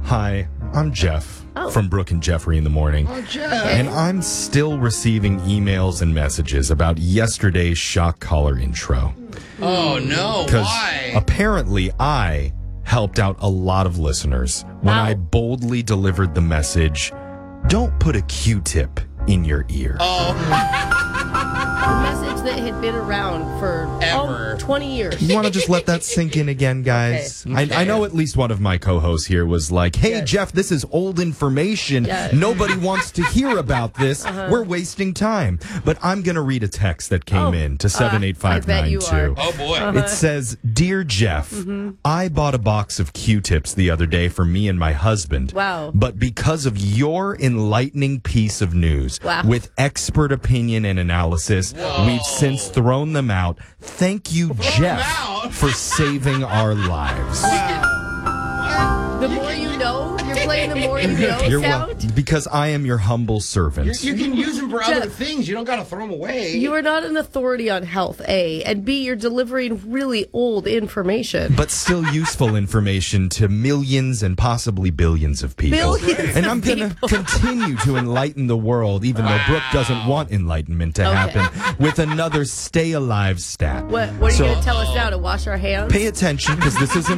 Hi, I'm Jeff from Brooke and Jeffrey in the Morning. Oh, Jeff. And I'm still receiving emails and messages about yesterday's shock collar intro. Oh, no. Because Why? apparently I helped out a lot of listeners when I boldly delivered the message, don't put a Q-tip in your ear. Oh, A message that had been around for Ever. 20 years. You want to just let that sink in again, guys? Okay. I know at least one of my co-hosts here was like, hey, Yes. Jeff, this is old information. Yes. Nobody wants to hear about this. We're wasting time. But I'm going to read a text that came in to 78592. oh boy. It says, Dear Jeff, I bought a box of Q-tips the other day for me and my husband. Wow. But because of your enlightening piece of news Wow. with expert opinion and analysis, we've since thrown them out. Thank you, Jeff, out? for saving our lives. The more you know, you're playing the more you know You're sound. because I am your humble servant. You can use them for other Jeff. things. You don't got to throw them away. You are not an authority on health, A. And B, you're delivering really old information. But still useful information to millions and possibly billions of people. Billions And of I'm going to people. continue to enlighten the world, even though Brooke doesn't want enlightenment to happen, with another stay alive stat. What are you So- going to tell us now, to wash our hands? Pay attention, because this is